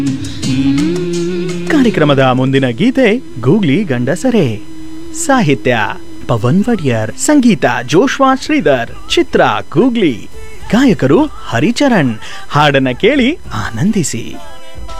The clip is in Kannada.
ಕಾರ್ಯಕ್ರಮದ ಮುಂದಿನ ಗೀತೆ ಗೂಗ್ಲಿ ಗಂಡಸರೇ. ಸಾಹಿತ್ಯ ಪವನ್ ವಡಿಯರ್, ಸಂಗೀತ ಜೋಶ್ವಾ ಶ್ರೀಧರ್, ಚಿತ್ರ ಗೂಗ್ಲಿ, ಗಾಯಕರು ಹರಿಚರಣ್. ಹಾಡನ್ನ ಕೇಳಿ ಆನಂದಿಸಿ.